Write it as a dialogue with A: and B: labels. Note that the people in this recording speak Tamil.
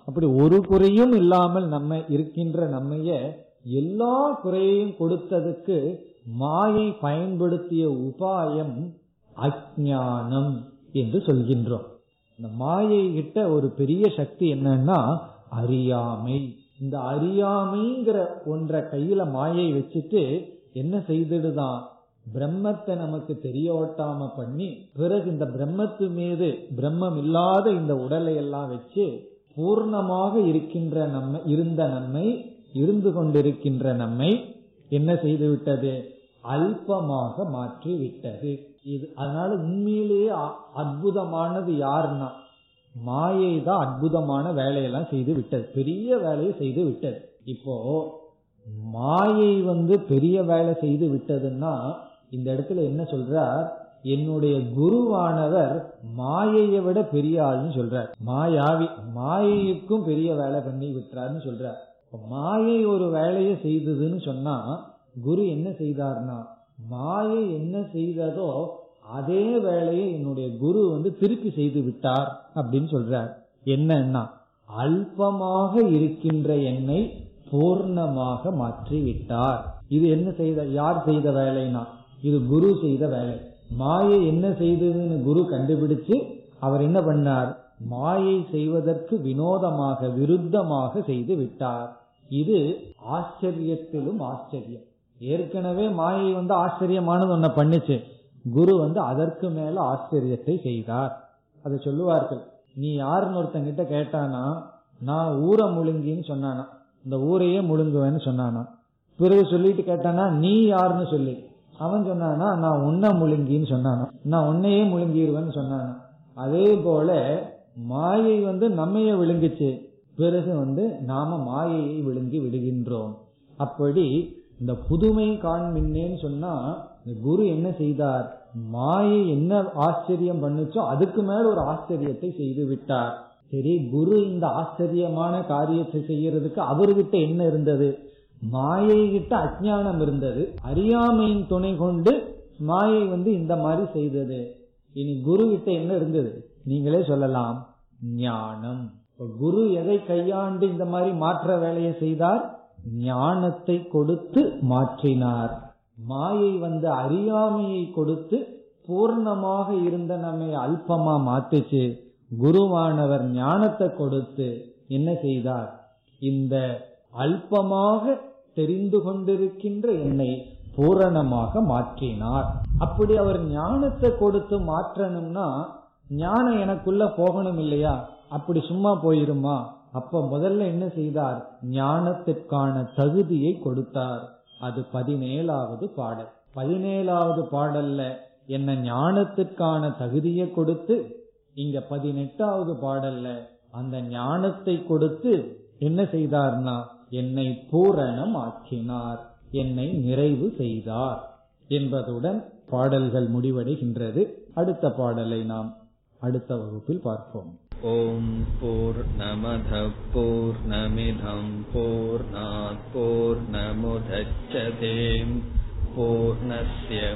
A: அப்படி ஒரு குறையும் இல்லாமல் நம்ம இருக்கின்ற நம்மைய எல்லா குறையையும் கொடுத்ததுக்கு மாயை பயன்படுத்திய உபாயம் அஞ்ஞானம் என்று சொல்கின்றோம். இந்த மாயை கிட்ட ஒரு பெரிய சக்தி என்னன்னா அறியாமை. இந்த அறியாமைங்கிற ஒன்றை கையில மாயை வச்சுட்டு என்ன செய்துடுதான், பிரம்மத்தை நமக்கு தெரிய ஓட்டாம பண்ணி, பிறகு இந்த பிரம்மத்து மீது பிரம்மம் இல்லாத இந்த உடலை எல்லாம் வச்சு பூர்ணமாக இருந்த நம்மை இருந்து கொண்டிருக்கின்ற நம்மை என்ன செய்து விட்டது, அல்பமாக மாற்றி விட்டது. இது அதனால உண்மையிலேயே அற்புதமானது யாருன்னா மாயை தான் அற்புதமான வேலையெல்லாம் செய்து விட்டது, பெரிய வேலையை செய்து விட்டது. இப்போ மாயை பெரிய வேலை செய்து விட்டதுன்னா இந்த இடத்துல என்ன சொல்றார், என்னுடைய குருவானவர் மாயையை விட பெரிய ஆள்னு சொல்றார். மாயாவி மாயைக்கும் பெரிய வேலை பண்ணி விட்டார்னு சொல்றார். மாயை ஒரு வேலையை செய்ததுன்னு சொன்னா குரு என்ன செய்தார்னா மாயை என்ன செய்ததோ அதே வேலையை என்னுடைய குரு திருப்பி செய்து விட்டார் அப்படின்னு சொல்றார். என்னன்னா அல்பமாக இருக்கின்ற என்னை பூர்ணமாக மாற்றி விட்டார். இது என்ன செய்த, யார் செய்த வேலைனா இது குரு செய்த வேலை. மாயை என்ன செய்ததுன்னு குரு கண்டுபிடிச்சு அவர் என்ன பண்ணார், மாயை செய்வதற்கு வினோதமாக விருத்தமாக செய்து விட்டார். இது ஆச்சரியத்திலும் ஆச்சரியம். ஏற்கனவே மாயை ஆச்சரியமானது ஒன்ன பண்ணுச்சு, குரு அதற்கு மேல ஆச்சரியத்தை செய்தார். அதை சொல்லுவார்கள், நீ யாருன்னு ஒருத்தங்கிட்ட கேட்டானா நான் ஊரை முழுங்கின்னு சொன்னானா, இந்த ஊரையே முழுங்குவேன்னு சொன்னானா. பிறகு சொல்லிட்டு கேட்டானா நீ யாருன்னு சொல்லி அவன் சொன்னானா நான் உன்னை முழுங்கின்னு சொன்னானா, நான் உன்னையே முழுங்கிடுவேன்னு சொன்னானா. அதே போல மாயை நம்மைய விழுங்குச்சு, பிறகு நாம மாயையை விழுங்கி விடுகின்றோம். அப்படி இந்த புதுமை காண்மின்னேன்னு சொன்னா குரு என்ன செய்தார், மாயை என்ன ஆச்சரியம் பண்ணுச்சோ அதுக்கு மேல ஒரு ஆச்சரியத்தை செய்து விட்டார். சரி, குரு இந்த ஆச்சரியமான காரியத்தை செய்யறதுக்கு அவர்கிட்ட என்ன இருந்தது, மாயை கிட்ட அஞ்ஞானம் இருந்தது. அறியாமையின் துணை கொண்டு மாயை இந்த மாதிரி செய்தது. இனி குரு கிட்ட என்ன இருந்தது, நீங்களே சொல்லலாம், ஞானம். குரு எதை கையாண்டு இந்த மாதிரி மாற்ற வேலையை செய்தார், ஞானத்தை கொடுத்து மாற்றினார். மாயை அறியாமையை கொடுத்து பூர்ணமாக இருந்த நம்மை அல்பமா மாத்துச்சு. குருவானவர் ஞானத்தை கொடுத்து என்ன செய்தார், இந்த அல்பமாக தெரிந்து கொண்டிருக்கின்ற என்னை பூரணமாக மாற்றினார். அப்படி அவர் ஞானத்தை கொடுத்து மாற்றணும்னா ஞானம் எனக்குள்ள போகணும் இல்லையா, அப்படி சும்மா போயிருமா? அப்ப முதல்ல என்ன செய்தார், ஞானத்திற்கான தகுதியை கொடுத்தார். அது 17வது பாடல். 17வது பாடல்ல என்ன ஞானத்திற்கான தகுதியை கொடுத்து, இங்க 18வது பாடல்ல அந்த ஞானத்தை கொடுத்து என்ன செய்தார்னா என்னை பூரணம் ஆக்கினார், என்னை நிறைவு செய்தார் என்பதுடன் பாடல்கள் முடிவடைகின்றது. அடுத்த பாடலை நாம் அடுத்த வகுப்பில் பார்ப்போம்.
B: ஓம் பூர்ணமத பூர்ணமிதம் பூர்ணாத் பூர்ணமுதச்யதே பூர்ணஸ்ய